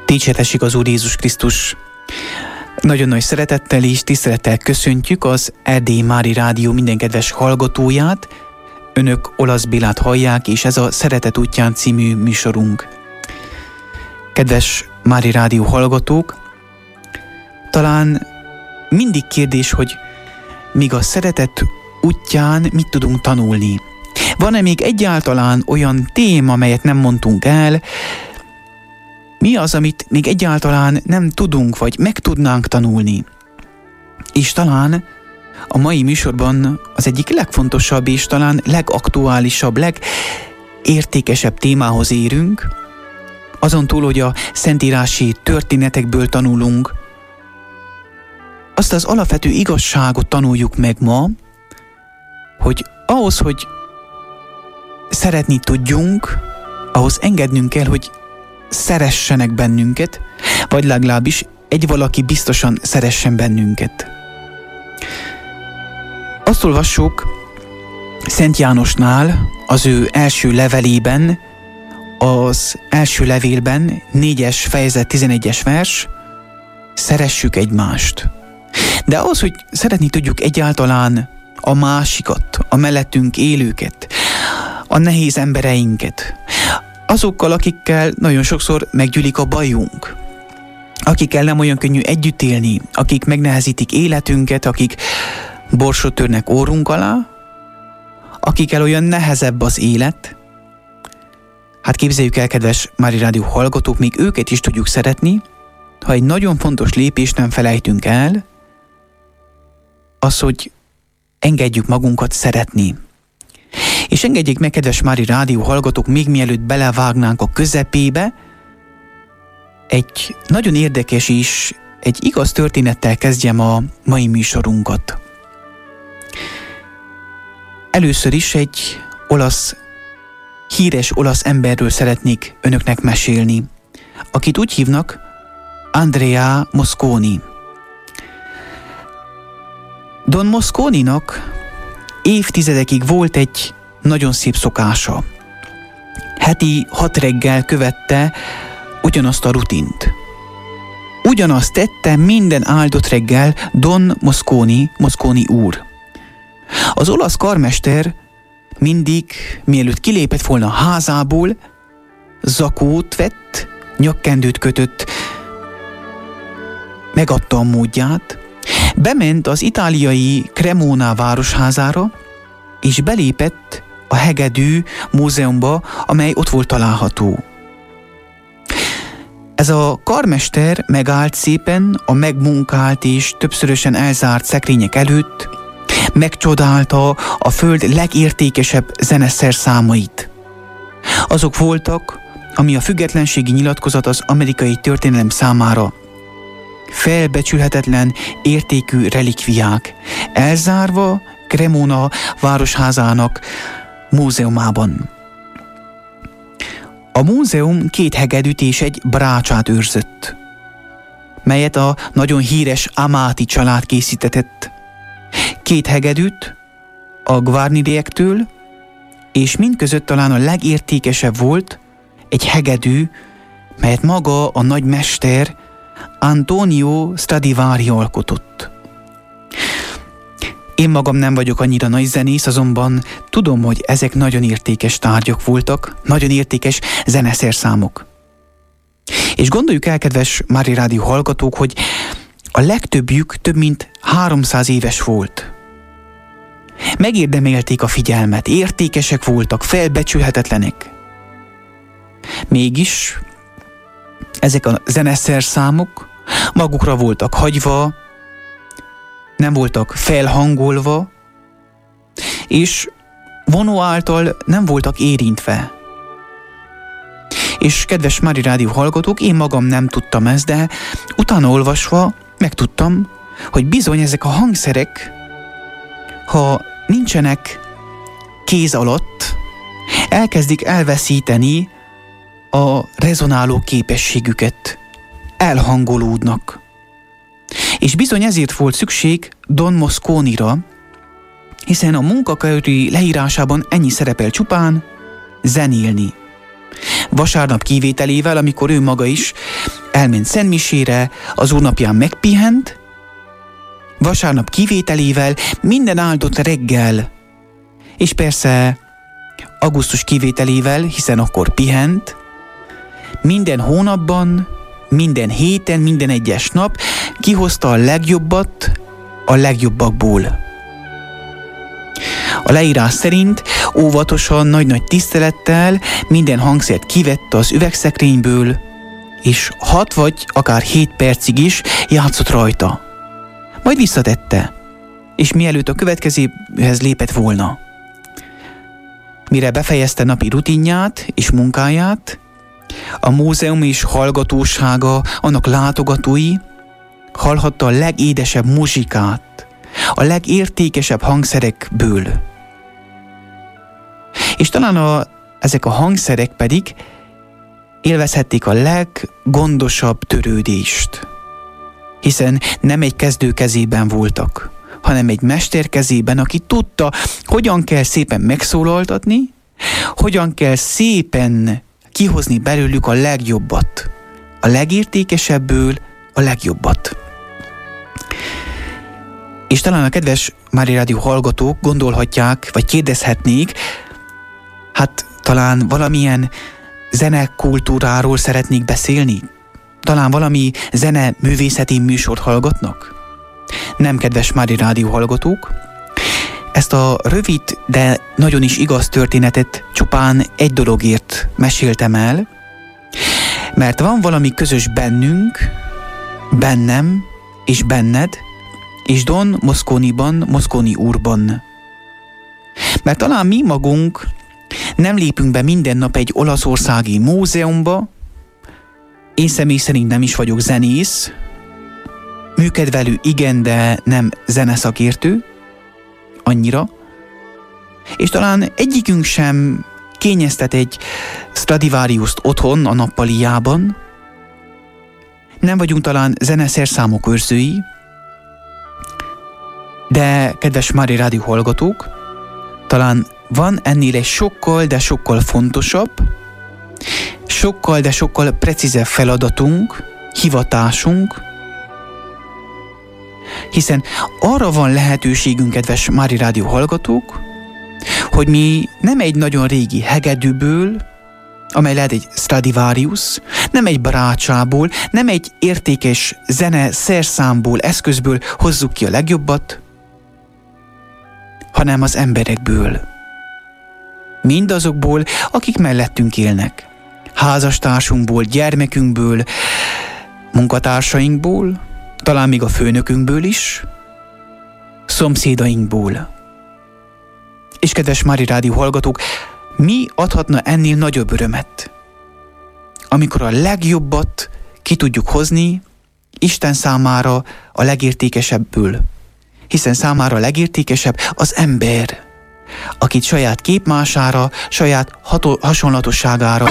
Dicsértessék az Úr Jézus Krisztus! Nagyon nagy szeretettel és tisztelettel köszöntjük az Erdélyi Mári Rádió minden kedves hallgatóját. Önök Olasz Bélát hallják, és ez a Szeretet útján című műsorunk. Kedves Mári Rádió hallgatók, talán mindig kérdés, hogy míg a szeretet útján mit tudunk tanulni. Van-e még egyáltalán olyan téma, amelyet nem mondtunk el? Mi az, amit még egyáltalán nem tudunk, vagy meg tudnánk tanulni? És talán a mai műsorban az egyik legfontosabb és talán legaktuálisabb, legértékesebb témához érünk. Azon túl, hogy a szentírási történetekből tanulunk, azt az alapvető igazságot tanuljuk meg ma, hogy ahhoz, hogy szeretni tudjunk, ahhoz engednünk kell, hogy szeressenek bennünket, vagy legalábbis egy valaki biztosan szeressen bennünket. Azt olvassuk Szent Jánosnál, az ő első levelében, az első levélben, 4. fejezet 11. vers, szeressük egymást. De ahhoz, hogy szeretni tudjuk egyáltalán a másikat, a mellettünk élőket, a nehéz embereinket, azokkal, akikkel nagyon sokszor meggyűlik a bajunk, akikkel nem olyan könnyű együtt élni, akik megnehezítik életünket, akik borsot törnek órunk alá, akikkel olyan nehezebb az élet. Hát képzeljük el, kedves Mári Rádió hallgatók, még őket is tudjuk szeretni, ha egy nagyon fontos lépést nem felejtünk el, az, hogy engedjük magunkat szeretni. És engedjék meg, kedves Mári Rádió hallgatók, még mielőtt belevágnánk a közepébe, egy nagyon érdekes és egy igaz történettel kezdjem a mai műsorunkat. Először is egy híres olasz emberről szeretnék önöknek mesélni, akit úgy hívnak Andrea Mosconi. Don Mosconinak évtizedekig volt egy nagyon szép szokása. Heti 6 reggel követte ugyanazt a rutint. Ugyanazt tette minden áldott reggel Don Mosconi úr. Az olasz karmester mindig, mielőtt kilépett volna a házából, zakót vett, nyakkendőt kötött, megadta a módját, bement az itáliai Cremona városházára, és belépett a hegedű múzeumba, amely ott volt található. Ez a karmester megállt szépen a megmunkált és többszörösen elzárt szekrények előtt, megcsodálta a föld legértékesebb zeneszerszámait. Azok voltak, ami a függetlenségi nyilatkozat az amerikai történelem számára felbecsülhetetlen értékű relikviák, elzárva Cremona városházának múzeumában. A múzeum 2 hegedűt és egy brácsát őrzött, melyet a nagyon híres Amati család készítetett. 2 hegedűt a Guarnieriektől, és mindközött talán a legértékesebb volt egy hegedű, melyet maga a nagymester Antonio Stradivari alkotott. Én magam nem vagyok annyira nagy zenész, azonban tudom, hogy ezek nagyon értékes tárgyak voltak, nagyon értékes zeneszerszámok. És gondoljuk el, kedves Mári Rádió hallgatók, hogy a legtöbbjük több mint 300 éves volt. Megérdemelték a figyelmet, értékesek voltak, felbecsülhetetlenek. Mégis ezek a zeneszerszámok magukra voltak hagyva, nem voltak felhangolva, és vonó által nem voltak érintve. És kedves Mári Rádió hallgatók, én magam nem tudtam ezt, de utána olvasva megtudtam, hogy bizony ezek a hangszerek, ha nincsenek kéz alatt, elkezdik elveszíteni a rezonáló képességüket, elhangolódnak. És bizony ezért volt szükség Don Mosconira, hiszen a munkaköri leírásában ennyi szerepel csupán: zenélni. Vasárnap kivételével, amikor ő maga is elment szentmisére, az úrnapján megpihent, vasárnap kivételével minden áldott reggel, és persze augusztus kivételével, hiszen akkor pihent, minden hónapban, minden héten, minden egyes nap kihozta a legjobbat a legjobbakból. A leírás szerint óvatosan, nagy-nagy tisztelettel minden hangszert kivette az üvegszekrényből, és 6 vagy akár 7 percig is játszott rajta. Majd visszatette, és mielőtt a következőhez lépett volna. Mire befejezte napi rutinját és munkáját, a múzeum és hallgatósága, annak látogatói hallhatta a legédesebb muzsikát, a legértékesebb hangszerekből. És talán ezek a hangszerek pedig élvezhették a leggondosabb törődést, hiszen nem egy kezdő kezében voltak, hanem egy mester kezében, aki tudta, hogyan kell szépen megszólaltatni, hogyan kell szépen kihozni belőlük a legjobbat, a legértékesebből a legjobbat. És talán a kedves Mária Rádió hallgatók gondolhatják, vagy kérdezhetnék, hát talán valamilyen zenekultúráról szeretnék beszélni? Talán valami zeneművészeti műsort hallgatnak? Nem, kedves Mária Rádió hallgatók, ezt a rövid, de nagyon is igaz történetet csupán egy dologért meséltem el, mert van valami közös bennünk, bennem és benned, és Don Mosconiban, Mosconi úrban. Mert talán mi magunk nem lépünk be minden nap egy olaszországi múzeumba, én személy szerint nem is vagyok zenész, műkedvelő igen, de nem zeneszakértő, annyira, és talán egyikünk sem kényeztet egy Stradivariust otthon a nappaliában, nem vagyunk talán zeneszerszámok őrzői, de kedves Mária Rádió hallgatók, talán van ennél egy sokkal, de sokkal fontosabb, sokkal, de sokkal precízebb feladatunk, hivatásunk, hiszen arra van lehetőségünk, kedves Mária Rádió hallgatók, hogy mi nem egy nagyon régi hegedűből, amely lehet egy Stradivarius, nem egy barácsából, nem egy értékes zene szerszámból, eszközből hozzuk ki a legjobbat, hanem az emberekből. Mindazokból, akik mellettünk élnek. Házastársunkból, gyermekünkből, munkatársainkból, talán még a főnökünkből is, szomszédainkból. És kedves Mária Rádió hallgatók, mi adhatna ennél nagyobb örömet? Amikor a legjobbat ki tudjuk hozni Isten számára a legértékesebből. Hiszen számára a legértékesebb az ember, akit saját képmására, saját hasonlatosságára